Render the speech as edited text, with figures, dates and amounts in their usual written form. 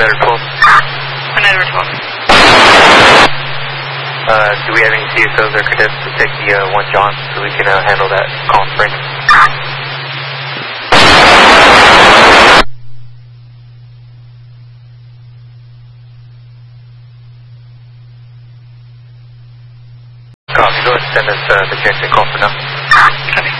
Better 12. Another 12. Do we have any CSOs or cadets to take the 1 John so we can handle that call spring? Copy. Go ahead and send us the Jackson call for now. Copy.